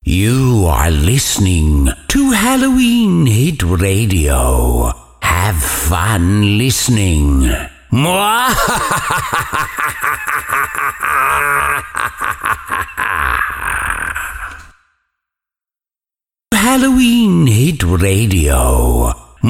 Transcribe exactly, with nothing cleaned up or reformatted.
You are listening to Halloween Hit Radio. Have fun listening. Halloween Hit Radio.